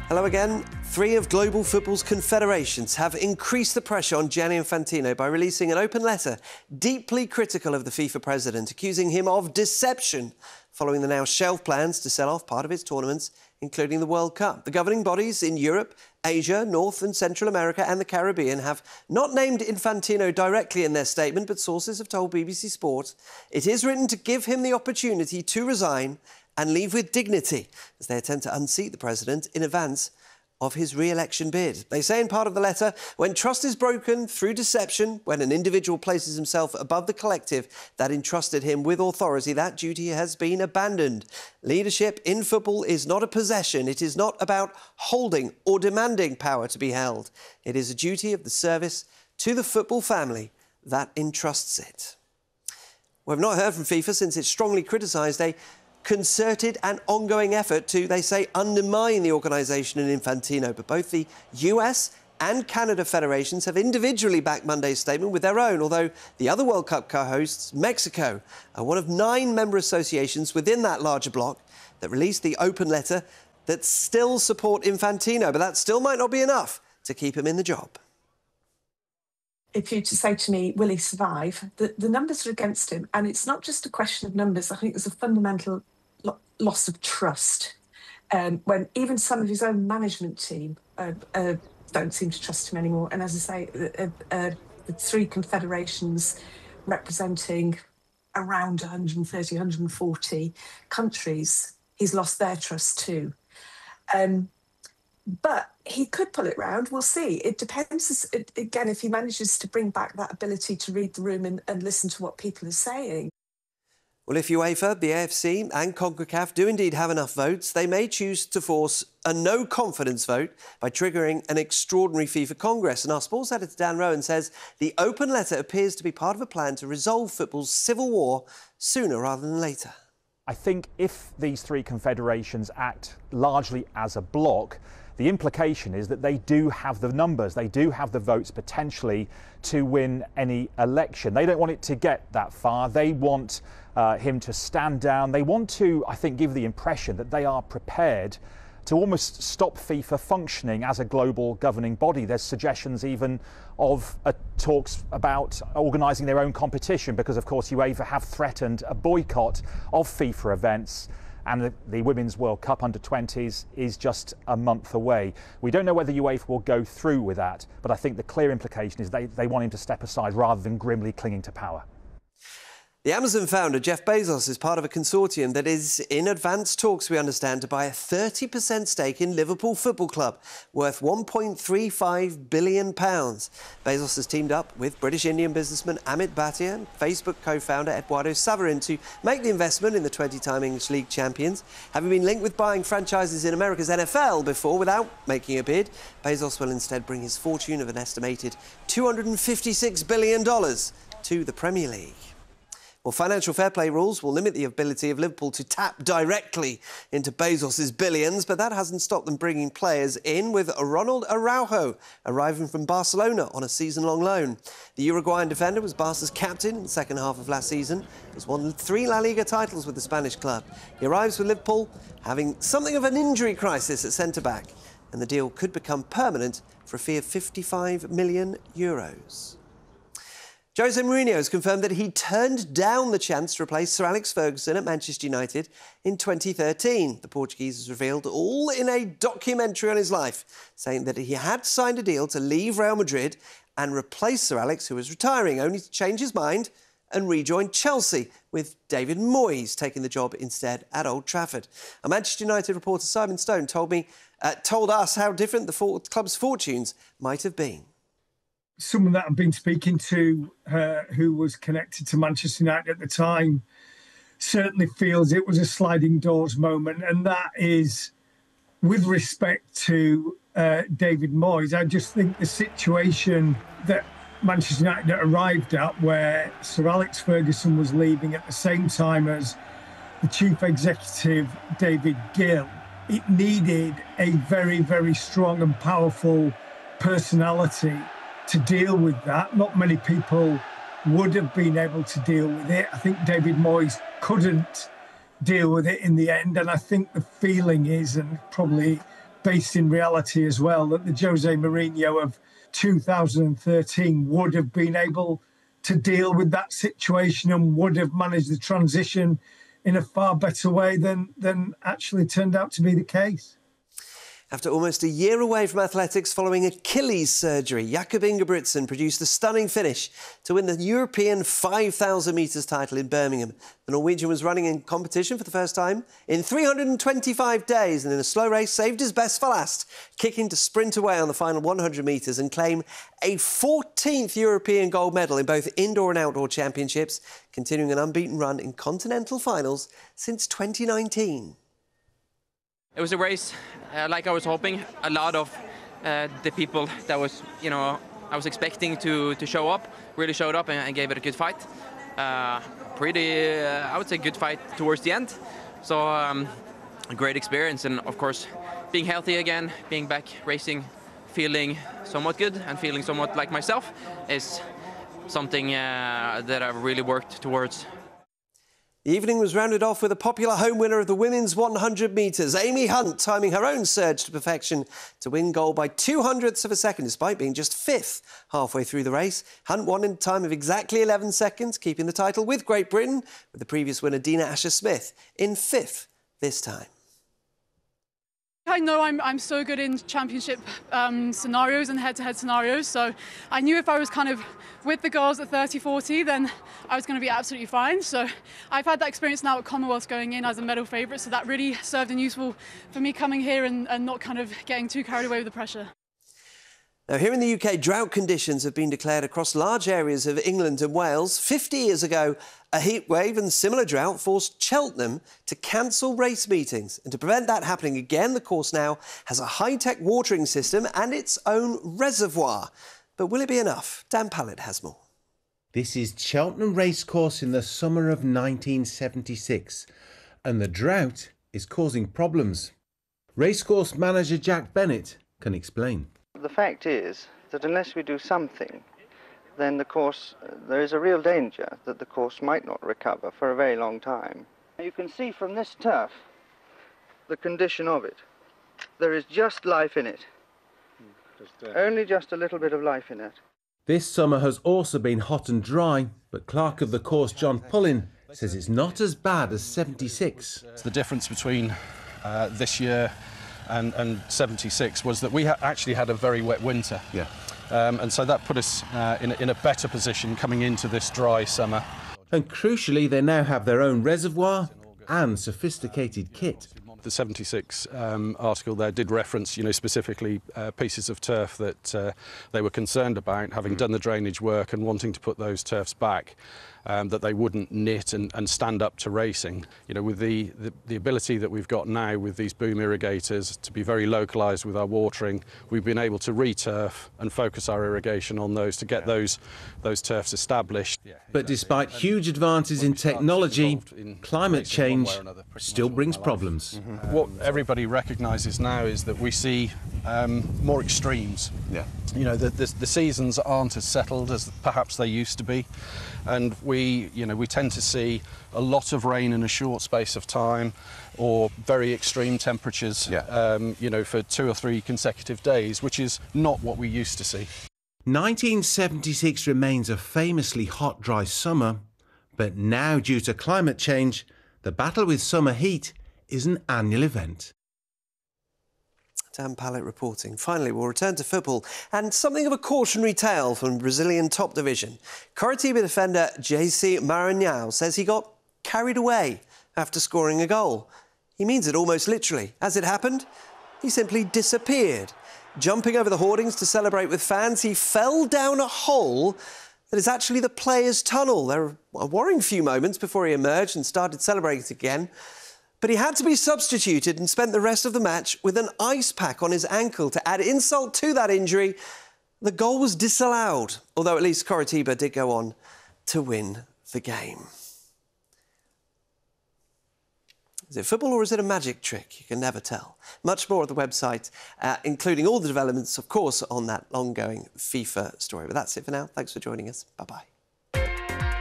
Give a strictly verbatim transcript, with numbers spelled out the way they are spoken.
Hello again. Three of global football's confederations have increased the pressure on Gianni Infantino by releasing an open letter deeply critical of the FIFA president, accusing him of deception following the now shelved plans to sell off part of its tournaments, including the World Cup. The governing bodies in Europe, Asia, North and Central America and the Caribbean have not named Infantino directly in their statement, but sources have told B B C Sport it is written to give him the opportunity to resign and leave with dignity as they attempt to unseat the president in advance of his re-election bid. They say in part of the letter, when trust is broken through deception, when an individual places himself above the collective that entrusted him with authority, that duty has been abandoned. Leadership in football is not a possession. It is not about holding or demanding power to be held. It is a duty of the service to the football family that entrusts it. We've not heard from FIFA since it strongly criticised a concerted and ongoing effort to, they say, undermine the organisation and Infantino. But both the U S and Canada federations have individually backed Monday's statement with their own, although the other World Cup co-hosts, Mexico, are one of nine member associations within that larger bloc that released the open letter that still support Infantino. But that still might not be enough to keep him in the job. If you to say to me, will he survive? The, the numbers are against him. And it's not just a question of numbers. I think there's a fundamental lo loss of trust. Um, when even some of his own management team uh, uh, don't seem to trust him anymore. And as I say, uh, uh, the three confederations representing around one hundred thirty, one hundred forty countries, he's lost their trust too. Um, But he could pull it round. We'll see. It depends, again, if he manages to bring back that ability to read the room and, and listen to what people are saying. Well, if UEFA, the A F C and CONCACAF do indeed have enough votes, they may choose to force a no-confidence vote by triggering an extraordinary FIFA Congress. And our sports editor, Dan Rowan, says the open letter appears to be part of a plan to resolve football's civil war sooner rather than later. I think if these three confederations act largely as a bloc, the implication is that they do have the numbers, they do have the votes potentially to win any election. They don't want it to get that far. They want uh, him to stand down. They want to, I think, give the impression that they are prepared to almost stop FIFA functioning as a global governing body. There's suggestions even of uh, talks about organising their own competition because, of course, UEFA have threatened a boycott of FIFA events. And the, the Women's World Cup under twenties is just a month away. We don't know whether UEFA will go through with that, but I think the clear implication is they, they want him to step aside rather than grimly clinging to power. The Amazon founder, Jeff Bezos, is part of a consortium that is in advanced talks, we understand, to buy a thirty percent stake in Liverpool Football Club, worth one point three five billion pounds. Bezos has teamed up with British-Indian businessman Amit Bhatia and Facebook co-founder Eduardo Saverin to make the investment in the twenty-time English League champions. Having been linked with buying franchises in America's N F L before without making a bid, Bezos will instead bring his fortune of an estimated two hundred fifty-six billion dollars to the Premier League. Well, financial fair play rules will limit the ability of Liverpool to tap directly into Bezos' billions, but that hasn't stopped them bringing players in, with Ronald Araujo arriving from Barcelona on a season-long loan. The Uruguayan defender was Barca's captain in the second half of last season. He's won three La Liga titles with the Spanish club. He arrives with Liverpool having something of an injury crisis at centre-back, and the deal could become permanent for a fee of fifty-five million euros. Jose Mourinho has confirmed that he turned down the chance to replace Sir Alex Ferguson at Manchester United in twenty thirteen. The Portuguese has revealed all in a documentary on his life, saying that he had signed a deal to leave Real Madrid and replace Sir Alex, who was retiring, only to change his mind and rejoin Chelsea, with David Moyes taking the job instead at Old Trafford. A Manchester United reporter, Simon Stone, told me, uh, told us how different the for club's fortunes might have been. Someone that I've been speaking to uh, who was connected to Manchester United at the time certainly feels it was a sliding doors moment. And that is with respect to uh, David Moyes. I just think the situation that Manchester United arrived at, where Sir Alex Ferguson was leaving at the same time as the chief executive, David Gill, it needed a very, very strong and powerful personality to deal with that. Not many people would have been able to deal with it. I think David Moyes couldn't deal with it in the end. And I think the feeling is, and probably based in reality as well, that the Jose Mourinho of two thousand thirteen would have been able to deal with that situation and would have managed the transition in a far better way than, than actually turned out to be the case. After almost a year away from athletics following Achilles surgery, Jakob Ingebrigtsen produced a stunning finish to win the European five thousand metres title in Birmingham. The Norwegian was running in competition for the first time in three hundred twenty-five days and in a slow race saved his best for last, kicking to sprint away on the final one hundred metres and claim a fourteenth European gold medal in both indoor and outdoor championships, continuing an unbeaten run in continental finals since twenty nineteen. It was a race uh, like I was hoping. A lot of uh, the people that was, you know, I was expecting to, to show up really showed up and, and gave it a good fight. Uh, pretty, uh, I would say, good fight towards the end. So um, a great experience, and of course, being healthy again, being back racing, feeling somewhat good and feeling somewhat like myself is something uh, that I've really worked towards. The evening was rounded off with a popular home winner of the women's one hundred metres, Amy Hunt, timing her own surge to perfection to win gold by two hundredths of a second, despite being just fifth halfway through the race. Hunt won in a time of exactly eleven seconds, keeping the title with Great Britain, with the previous winner, Dina Asher-Smith, in fifth this time. I know I'm, I'm so good in championship um, scenarios and head-to-head scenarios, so I knew if I was kind of with the girls at thirty forty, then I was going to be absolutely fine. So I've had that experience now at Commonwealth going in as a medal favourite, so that really served and useful for me coming here and, and not kind of getting too carried away with the pressure. Now, here in the U K, drought conditions have been declared across large areas of England and Wales. fifty years ago, a heat wave and similar drought forced Cheltenham to cancel race meetings. And to prevent that happening again, the course now has a high-tech watering system and its own reservoir. But will it be enough? Dan Pallett has more. This is Cheltenham Racecourse in the summer of nineteen seventy-six, and the drought is causing problems. Racecourse manager Jack Bennett can explain. The fact is that unless we do something, then the course, uh, there is a real danger that the course might not recover for a very long time. You can see from this turf the condition of it. There is just life in it. Just, uh... Only just a little bit of life in it. This summer has also been hot and dry, but clerk of the course John Pullin says it's not as bad as seventy-six. It's the difference between uh, this year and, and seventy-six was that we ha actually had a very wet winter. Yeah. Um, and so that put us uh, in, a, in a better position coming into this dry summer. And crucially, they now have their own reservoir and sophisticated kit. The seventy-six um, article there did reference, you know, specifically uh, pieces of turf that uh, they were concerned about, having done the drainage work and wanting to put those turfs back, um, that they wouldn't knit and, and stand up to racing. You know, with the, the, the ability that we've got now with these boom irrigators to be very localised with our watering, we've been able to re-turf and focus our irrigation on those to get those, those turfs established. But despite huge advances in technology, climate change still brings problems. Mm-hmm. What everybody recognises now is that we see um, more extremes. Yeah. You know, the, the, the seasons aren't as settled as perhaps they used to be, and we, you know, we tend to see a lot of rain in a short space of time, or very extreme temperatures. Yeah. Um, you know, for two or three consecutive days, which is not what we used to see. nineteen seventy-six remains a famously hot, dry summer, but now, due to climate change, the battle with summer heat is an annual event. Dan Pallett reporting. Finally, we'll return to football and something of a cautionary tale from Brazilian top division. Coritiba defender J C Maranhão says he got carried away after scoring a goal. He means it almost literally. As it happened, he simply disappeared. Jumping over the hoardings to celebrate with fans, he fell down a hole that is actually the players' tunnel. There were a worrying few moments before he emerged and started celebrating again. But he had to be substituted and spent the rest of the match with an ice pack on his ankle to add insult to that injury. The goal was disallowed, although at least Coritiba did go on to win the game. Is it football or is it a magic trick? You can never tell. Much more at the website, uh, including all the developments, of course, on that ongoing FIFA story. But that's it for now. Thanks for joining us. Bye-bye.